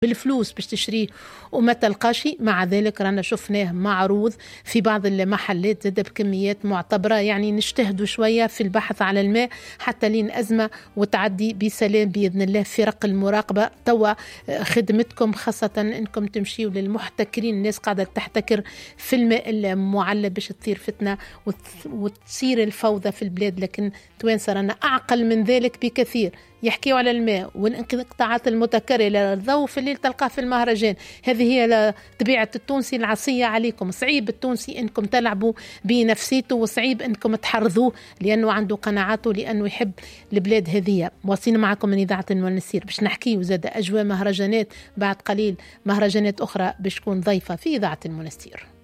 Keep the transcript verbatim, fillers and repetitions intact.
بالفلوس باش تشريه وما تلقاش. مع ذلك رانا شفناه معروض في بعض المحلات زاد بكميات معتبرة. يعني نجتهدوا شوية في البحث على الماء حتى لين أزمة وتعدي بسلام بإذن الله. فرق المراقبة توا خدمتكم خاصة أنكم تمشيوا للمحتكرين. الناس قاعدة تحتكر في الماء المعلب باش تصير فتنة وتصير الفوضى في البلاد. لكن توانسة رانا أعقل من ذلك بكثير. يحكيوا على الماء والانقطاعات المتكررة، الضوء في الليل تلقاه في المهرجان. هذه هي طبيعة التونسي العصية عليكم. صعيب التونسي انكم تلعبوا بنفسيته، وصعيب انكم تحرضوه لانه عنده قناعاته، لانه يحب البلاد هذه. واصلين معكم من اذاعة المنسير باش نحكي وزاد اجواء مهرجانات. بعد قليل مهرجانات اخرى باش تكون ضيفة في اذاعة المنسير.